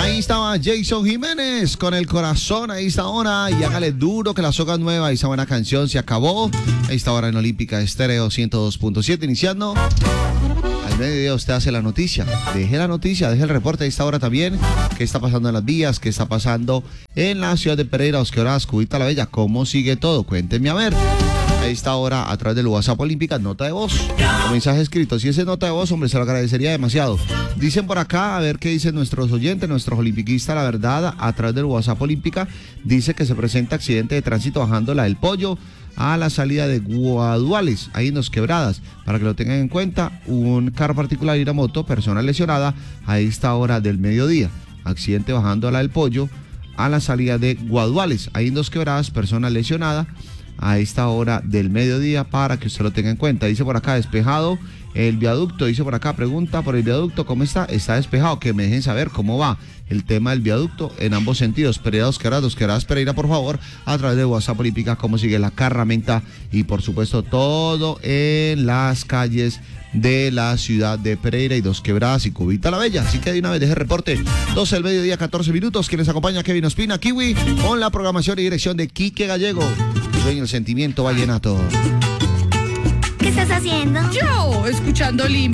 Ahí estaba Jason Jiménez con El Corazón. Ahí está ahora. Y hágale duro que la soga nueva. Esa buena canción se acabó. Ahí está ahora en Olímpica Estéreo 102.7 iniciando. Al mediodía usted hace la noticia. Deje la noticia, deje el reporte. Ahí está ahora también. ¿Qué está pasando en las vías? ¿Qué está pasando en la ciudad de Pereira, Osquebradas, Cubita la Bella? ¿Cómo sigue todo? Cuénteme a ver. Ahí está ahora a través del WhatsApp Olímpica, nota de voz o mensaje escrito. Si ese nota de voz, hombre, se lo agradecería demasiado. Dicen por acá, a ver qué dicen nuestros oyentes, nuestros olimpiquistas. La verdad, a través del WhatsApp Olímpica, dice que se presenta accidente de tránsito bajando la del Pollo a la salida de Guaduales, ahí en Dos Quebradas. Para que lo tengan en cuenta, un carro particular y una moto, persona lesionada a esta hora del mediodía. Accidente bajando a la del Pollo a la salida de Guaduales, ahí en Dos Quebradas, persona lesionada a esta hora del mediodía, para que usted lo tenga en cuenta. Dice por acá, despejado el viaducto. Dice por acá, pregunta por el viaducto, ¿cómo está? Está despejado, que me dejen saber cómo va el tema del viaducto en ambos sentidos. Pereira, Dos Quebradas, Pereira, por favor, a través de WhatsApp Olímpica, cómo sigue la carramenta y por supuesto todo en las calles de la ciudad de Pereira y Dos Quebradas y Cubita la Bella. Así que de una vez deje el reporte. 12 del mediodía, 14 minutos. Quienes acompaña Kevin Ospina, Kiwi, con la programación y dirección de Quique Gallego. Dueño el sentimiento vallenato. ¿Qué estás haciendo? Yo, escuchando